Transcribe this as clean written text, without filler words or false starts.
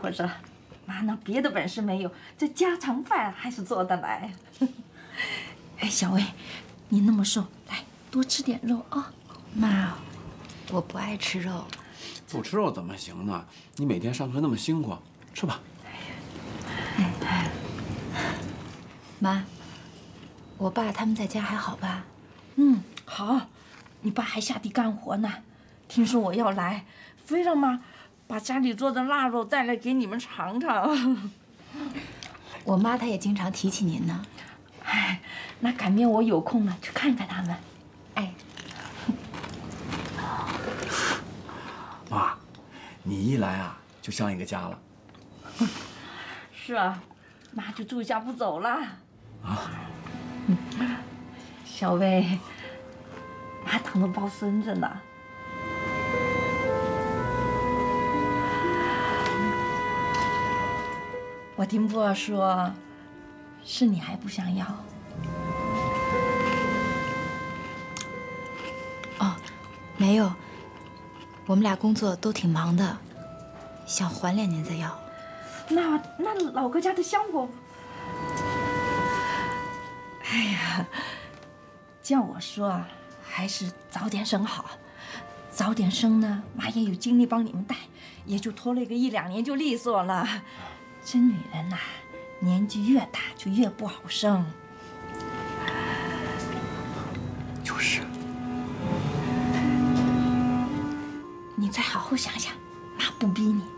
可是，妈那别的本事没有，这家常饭还是做得来。哎，小薇，你那么瘦，来多吃点肉啊。 妈，我不爱吃肉。 不吃肉怎么行呢？你每天上课那么辛苦，吃吧。 妈，我爸他们在家还好吧？ 嗯，好。你爸还下地干活呢，听说我要来，非让妈把家里做的腊肉带来给你们尝尝。 我妈她也经常提起您呢。 哎，那改面我有空了去看看他们。 哎， 妈，你一来啊，就像一个家了。 是啊，妈就住下不走了。啊，小薇，妈等着抱孙子呢。我听波儿说，是你还不想要？ 哦，没有，我们俩工作都挺忙的，想缓2年再要。 那老哥家的香火，哎呀，叫我说啊，还是早点生好。早点生呢，妈也有精力帮你们带，也就拖了个1、2年就利索了。这女人呐，年纪越大就越不好生。 就是。 你再好好想想，妈不逼你。